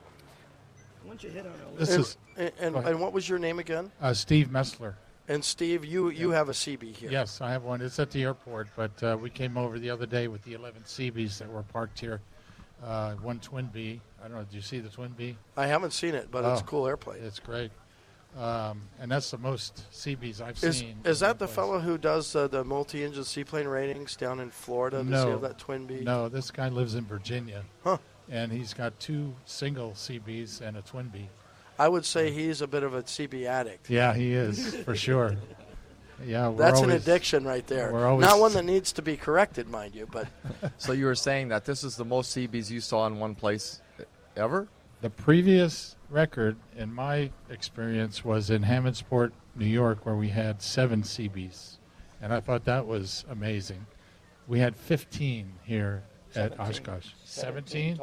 you hit on and what was your name again? Steve Metzler. And Steve, you have a CB here. Yes, I have one. It's at the airport, but we came over the other day with the 11 CBs that were parked here. One Twin Bee. I don't know. Did you see the Twin Bee? I haven't seen it, but it's a cool airplane. It's great. And that's the most CBs I've seen. Is that the fellow who does the multi-engine seaplane ratings down in Florida? Does he have that Twin Bee? No, this guy lives in Virginia. Huh. And he's got 2 single CBs and a Twin Bee. I would say he's a bit of a CB addict. Yeah, he is, for sure. Yeah, that's an addiction right there. Not one that needs to be corrected, mind you. But so you were saying that this is the most CBs you saw in one place ever? The previous record, in my experience, was in Hammondsport, New York, where we had 7 CBs. And I thought that was amazing. We had 15 here at Oshkosh. 17?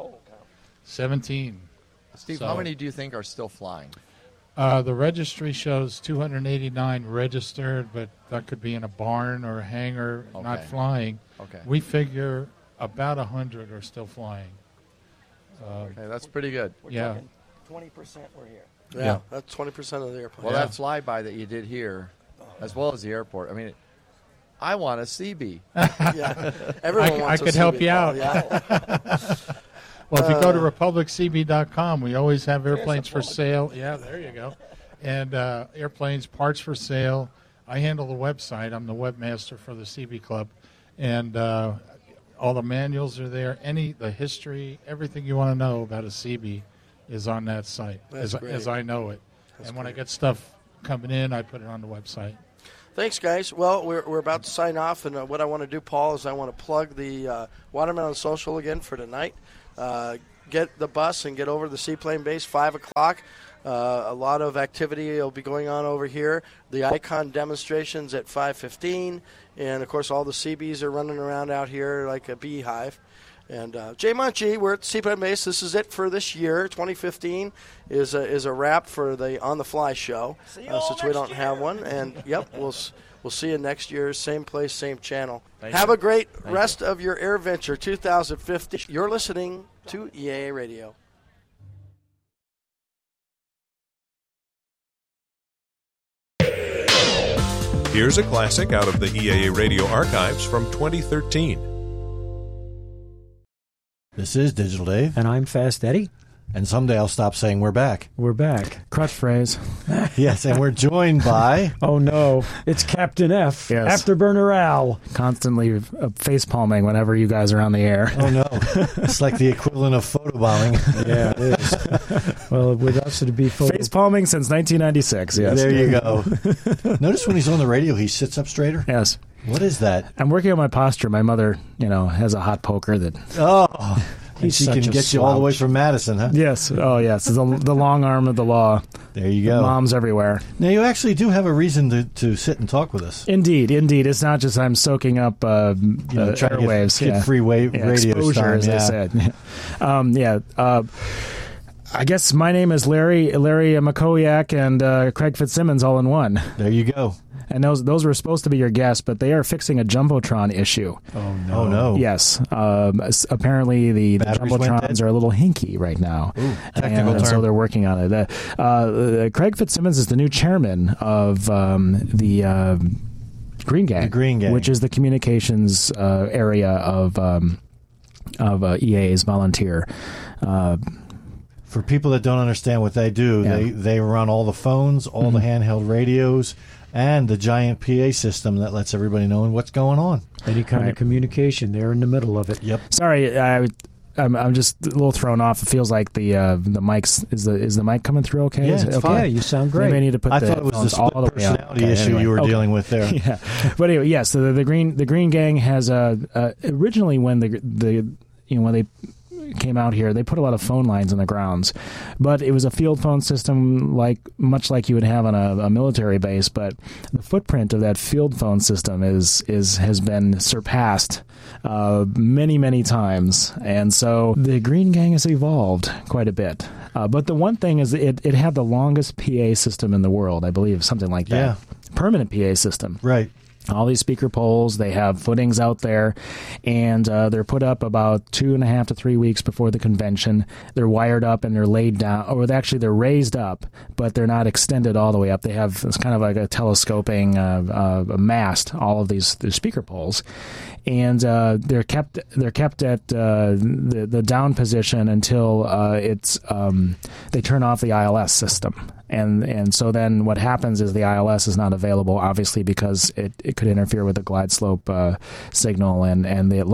17. Steve, how many do you think are still flying? The registry shows 289 registered, but that could be in a barn or a hangar, not flying. Okay. We figure about 100 are still flying. Okay, that's pretty good. We're talking 20% were here. Yeah, that's 20% of the airplane. Well, that flyby that you did here, as well as the airport, I mean, I want a CB. Yeah, everyone wants I could help you out. Yeah. Well, if you go to republiccb.com, we always have airplanes for sale. Yeah, there you go. And airplanes, parts for sale. I handle the website. I'm the webmaster for the CB Club. And all the manuals are there. The history, everything you want to know about a CB is on that site, as I know it. And when I get stuff coming in, I put it on the website. Thanks, guys. Well, we're about to sign off, and what I want to do, Paul, is I want to plug the Watermelon Social again for tonight. Get the bus and get over to the Seaplane Base, 5 o'clock. A lot of activity will be going on over here. The Icon demonstrations at 5:15, and, of course, all the CBs are running around out here like a beehive. And Jay Munchie, we're at the Seaplane Base. This is it for this year. 2015 is a wrap for the On the Fly show, since we don't have one. And, yep, we'll see you next year, same place, same channel. Have a great rest of your AirVenture 2015. You're listening to EAA Radio. Here's a classic out of the EAA Radio archives from 2013. This is Digital Dave. And I'm Fast Eddie. And someday I'll stop saying we're back. We're back. Crutch phrase. Yes, and we're joined by... Oh, no. It's Captain F. Yes. Afterburner Al. Constantly face palming whenever you guys are on the air. Oh, no. It's like the equivalent of photobombing. Yeah, it is. Well, with us, it'd be face palming since 1996, yes. There you go. Notice when he's on the radio, he sits up straighter? Yes. What is that? I'm working on my posture. My mother, has a hot poker that... Oh, she can get you all the way from Madison, huh? Yes. Oh, yes. It's the long arm of the law. There you go. Moms everywhere. Now, you actually do have a reason to sit and talk with us. Indeed. It's not just I'm soaking up airwaves. Kid-free radio exposure, time, as they said. I guess my name is Larry McCoyak and Craig Fitzsimmons all in one. There you go. And those were supposed to be your guests, but they are fixing a Jumbotron issue. Oh, no. Oh, no. Yes. Apparently, the Jumbotrons are a little hinky right now. Ooh, technical term. So they're working on it. Craig Fitzsimmons is the new chairman of the Green Gang. The Green Gang. Which is the communications area of EA's volunteer. For people that don't understand what they do, they run all the phones, all the handheld radios, and the giant PA system that lets everybody know what's going on. Any kind of communication, they're in the middle of it. Yep. Sorry, I'm just a little thrown off. It feels like the mics is the mic coming through okay? Yeah, it's fine. Yeah, you sound great. Maybe I need to put I thought it was the split personality issue you were dealing with there. Yeah. But anyway, yes, so the Green Gang has originally when when they came out here, they put a lot of phone lines in the grounds, but it was a field phone system much like you would have on a military base. But the footprint of that field phone system has been surpassed many times, and so the Green Gang has evolved quite a bit. But the one thing is it had the longest PA system in the world, I believe, something like that. Yeah. Permanent PA system. Right. All these speaker poles, they have footings out there, and they're put up about 2.5 to 3 weeks before the convention. They're wired up and they're laid down, or actually they're raised up, but they're not extended all the way up. They have it's kind of like a telescoping mast, all of these speaker poles, and they're kept at the down position until they turn off the ILS system. And so then what happens is the ILS is not available, obviously, because it could interfere with the glide slope signal, and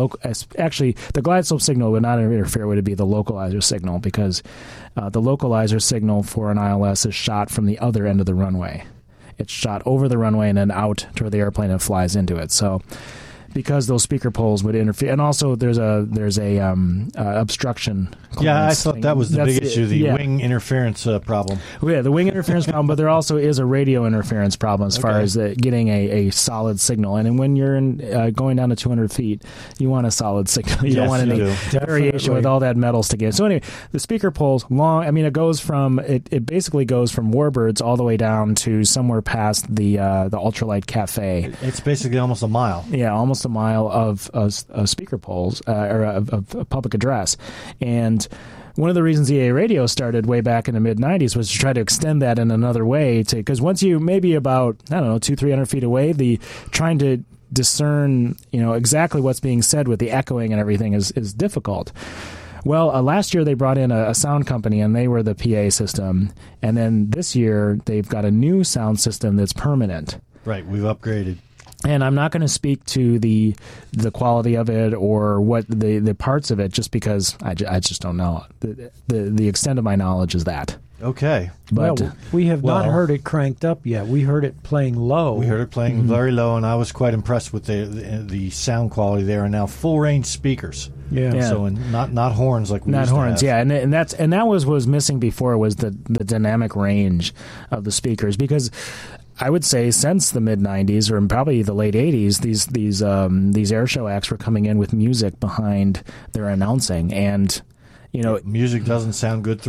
the glide slope signal would not interfere. Would it be the localizer signal, because the localizer signal for an ILS is shot from the other end of the runway. It's shot over the runway and then out toward the airplane and flies into it. So because those speaker poles would interfere, and also there's a obstruction. Yeah, I thought that was the big issue, the wing interference problem. Well, yeah, the wing interference problem, but there also is a radio interference problem as far as getting a solid signal. And when you're going down to 200 feet, you want a solid signal. You don't want any variation with all that metal sticking. So anyway, the speaker poles long. I mean, it basically goes from Warbirds all the way down to somewhere past the Ultralight Cafe. It's basically almost a mile. Yeah, almost a mile of speaker poles or of public address. And one of the reasons EA Radio started way back in the mid-'90s was to try to extend that in another way, because once you maybe about 200-300 feet away, trying to discern, exactly what's being said with the echoing and everything is difficult. Well, last year they brought in a sound company, and they were the PA system. And then this year they've got a new sound system that's permanent. Right, we've upgraded. And I'm not going to speak to the quality of it or what the parts of it, just because I just don't know. The extent of my knowledge is that. Okay. But we have not heard it cranked up yet. We heard it playing low. We heard it playing very low, and I was quite impressed with the sound quality there. And now full range speakers. Yeah. So not horns like we not used horns. to have. Yeah, and that was missing before, was the dynamic range of the speakers, because I would say since the mid '90s or probably the late '80s, these air show acts were coming in with music behind their announcing, and music doesn't sound good